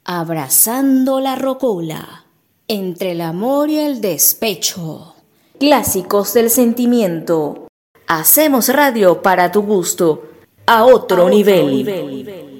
Abrazando la rocola, entre el amor y el despecho. Clásicos del sentimiento. Hacemos radio para tu gusto, a otro nivel.